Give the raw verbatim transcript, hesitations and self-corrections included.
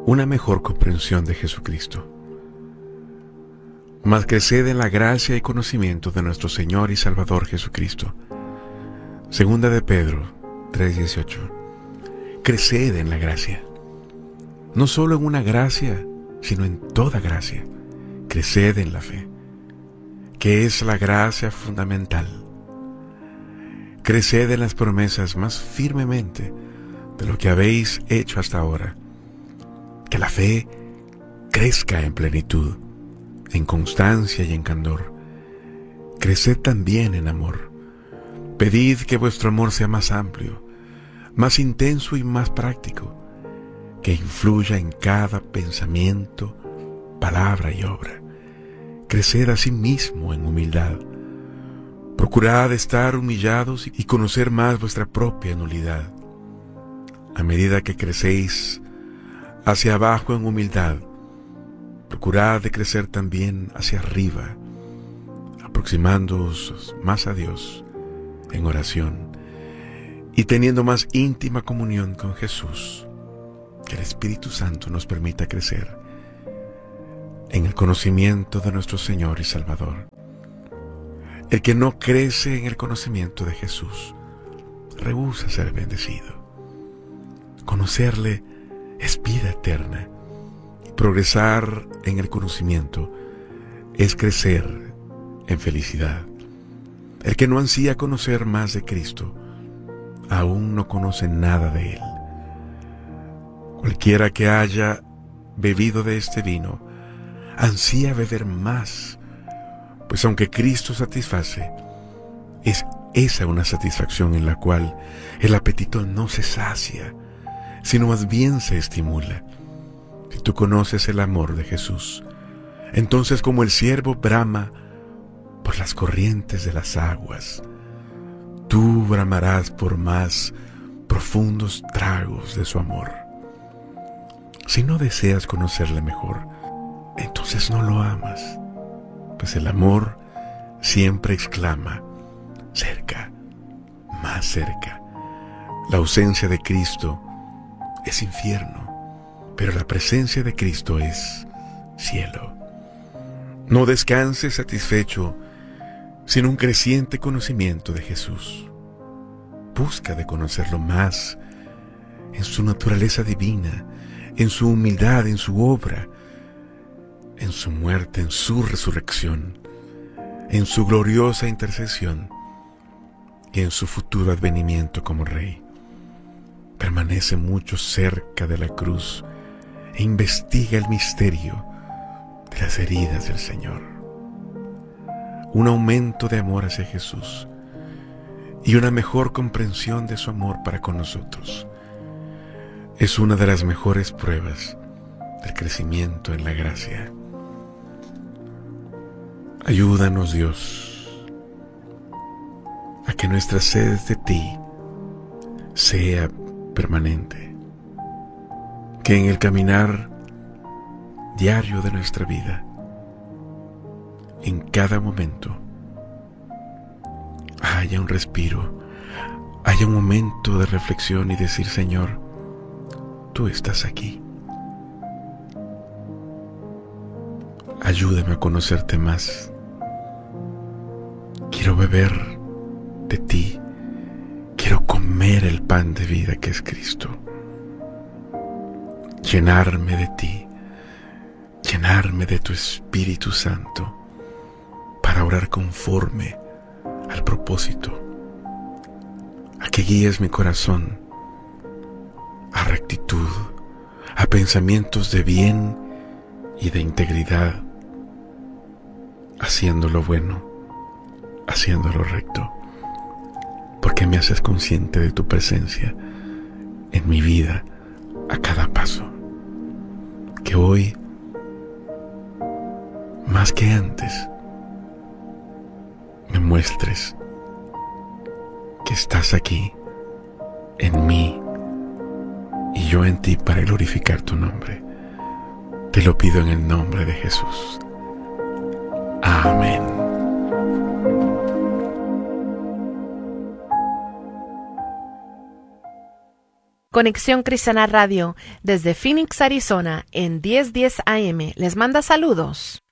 una mejor comprensión de Jesucristo. Mas creced en la gracia y conocimiento de nuestro Señor y Salvador Jesucristo. Segunda de Pedro tres dieciocho. Creced en la gracia. No solo en una gracia, sino en toda gracia. Creced en la fe, que es la gracia fundamental. Creced en las promesas más firmemente de lo que habéis hecho hasta ahora. Que la fe crezca en plenitud, en constancia y en candor. Creced también en amor. Pedid que vuestro amor sea más amplio, más intenso y más práctico, que influya en cada pensamiento, palabra y obra. Creced asimismo en humildad. Procurad estar humillados y conocer más vuestra propia nulidad. A medida que crecéis hacia abajo en humildad, procurad de crecer también hacia arriba, aproximándoos más a Dios en oración y teniendo más íntima comunión con Jesús. Que el Espíritu Santo nos permita crecer en el conocimiento de nuestro Señor y Salvador. El que no crece en el conocimiento de Jesús rehúsa ser bendecido. Conocerle es vida eterna, y progresar en el conocimiento es crecer en felicidad. El que no ansía conocer más de Cristo aún no conoce nada de Él. Cualquiera que haya bebido de este vino ansía beber más, pues aunque Cristo satisface, es esa una satisfacción en la cual el apetito no se sacia, sino más bien se estimula. Si tú conoces el amor de Jesús, entonces como el ciervo brama por las corrientes de las aguas, tú bramarás por más profundos tragos de su amor. Si no deseas conocerle mejor, entonces no lo amas, pues el amor siempre exclama: cerca, más cerca. La ausencia de Cristo es infierno, pero la presencia de Cristo es cielo. No descanses satisfecho sin un creciente conocimiento de Jesús. Busca de conocerlo más en su naturaleza divina, en su humildad, en su obra, en su muerte, en su resurrección, en su gloriosa intercesión y en su futuro advenimiento como Rey. Permanece mucho cerca de la cruz e investiga el misterio de las heridas del Señor. Un aumento de amor hacia Jesús y una mejor comprensión de su amor para con nosotros es una de las mejores pruebas del crecimiento en la gracia. Ayúdanos, Dios, a que nuestra sed de ti sea permanente, que en el caminar diario de nuestra vida, en cada momento, haya un respiro, haya un momento de reflexión y decir: Señor, tú estás aquí. Ayúdame a conocerte más. Quiero beber de ti. Quiero comer el pan de vida que es Cristo. Llenarme de ti. Llenarme de tu Espíritu Santo para orar conforme al propósito. A que guíes mi corazón a rectitud, a pensamientos de bien y de integridad, haciendo lo bueno, haciendo lo recto, porque me haces consciente de tu presencia en mi vida a cada paso. Que hoy, más que antes, me muestres que estás aquí en mí y yo en ti para glorificar tu nombre. Te lo pido en el nombre de Jesús. Amén. Conexión Cristiana Radio desde Phoenix, Arizona en diez diez A M les manda saludos.